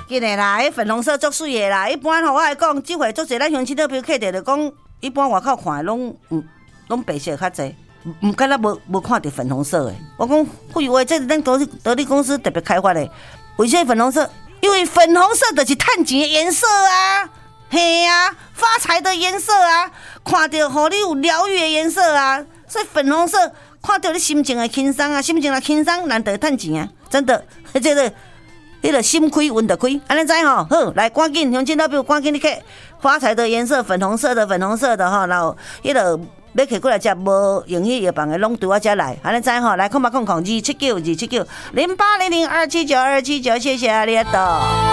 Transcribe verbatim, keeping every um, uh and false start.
紧的啦，迄粉红色足水的啦。一般吼，我来讲，即回足侪咱乡亲特别客户就讲，一般外口看的拢嗯拢白色较济，毋敢若无无看到粉红色的。我讲，废话，这是咱德德力公司特别开发的。为啥粉红色？因为粉红色就是趁钱的颜色啊，嘿啊，发财的颜色啊，看到互你有疗愈的颜色啊，所以粉红色看到你心情会轻松啊，心情若轻松，难得趁钱啊，真的，这个。迄个心开运就开，安尼知吼？好，来赶紧，乡亲老朋友赶紧你去发财的颜色，粉红色的，粉红色的吼，然后迄个要摕过来食无用迄药房的，拢对我遮来，安尼知吼？来，空八空空二七九二七九零八零零二七九二七九，谢谢阿里阿多。